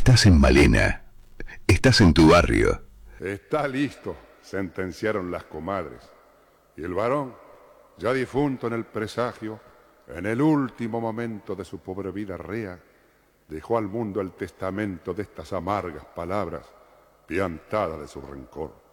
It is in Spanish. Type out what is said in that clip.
estás en Malena. Estás en tu barrio. Está listo, sentenciaron las comadres. Y el varón, ya difunto en el presagio, en el último momento de su pobre vida rea, dejó al mundo el testamento de estas amargas palabras, piantada de su rencor.